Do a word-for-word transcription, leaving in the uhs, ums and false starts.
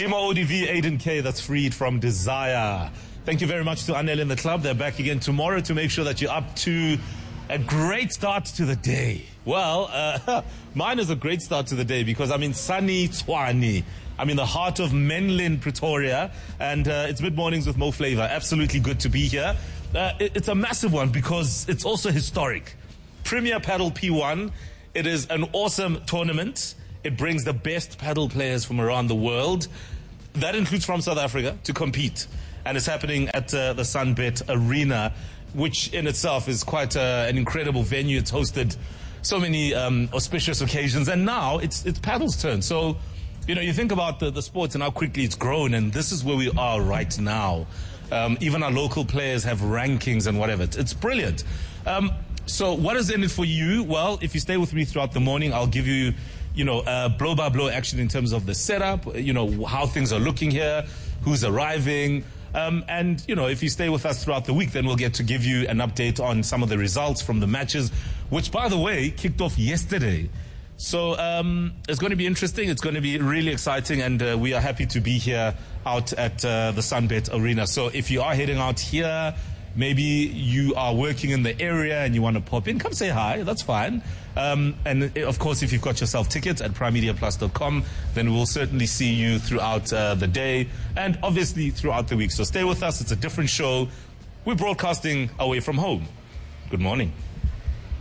Timo O D V, Aiden K, that's freed from desire. Thank you very much to Anel in the club. They're back again tomorrow to make sure that you're up to a great start to the day. Well, uh, mine is a great start to the day because I'm in sunny Tshwane. I'm in the heart of Menlyn, Pretoria, and uh, it's mid-mornings with Mo Flavor. Absolutely good to be here. Uh, it, it's a massive one because it's also historic. Premier Paddle P one. It is an awesome tournament. It brings the best paddle players from around the world. That includes from South Africa to compete. And it's happening at uh, the Sunbet Arena, which in itself is quite uh, an incredible venue. It's hosted so many um, auspicious occasions. And now it's it's paddle's turn. So, you know, you think about the, the sports and how quickly it's grown. And this is where we are right now. Um, even our local players have rankings and whatever. It's, it's brilliant. Um, so what is in it for you? Well, if you stay with me throughout the morning, I'll give you, you know, uh, blow by blow action in terms of the setup, you know, how things are looking here, who's arriving. Um, and, you know, if you stay with us throughout the week, then we'll get to give you an update on some of the results from the matches, which, by the way, kicked off yesterday. So um, it's going to be interesting. It's going to be really exciting. And uh, we are happy to be here out at uh, the Sunbet Arena. So if you are heading out here, maybe you are working in the area and you want to pop in, come say hi. That's fine. Um, and, of course, if you've got yourself tickets at prime media plus dot com, then we'll certainly see you throughout uh, the day and, obviously, throughout the week. So stay with us. It's a different show. We're broadcasting away from home. Good morning.